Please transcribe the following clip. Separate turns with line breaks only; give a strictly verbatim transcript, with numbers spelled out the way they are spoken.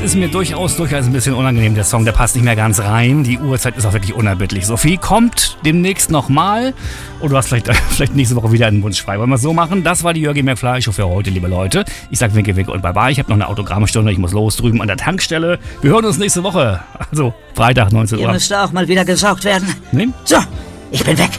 ist mir durchaus, durchaus ein bisschen unangenehm. Der Song, der passt nicht mehr ganz rein. Die Uhrzeit ist auch wirklich unerbittlich. Sophie kommt demnächst nochmal. Oh, du hast vielleicht, vielleicht nächste Woche wieder einen Wunsch frei. Wollen wir es so machen? Das war die Jörgi McFly Show für heute, liebe Leute. Ich sag winke, winke und bye bye. Ich habe noch eine Autogrammstunde. Ich muss los drüben an der Tankstelle. Wir hören uns nächste Woche. Also Freitag, neunzehn Uhr.
Hier müsste auch mal wieder gesaugt werden.
Nee?
So, ich bin weg.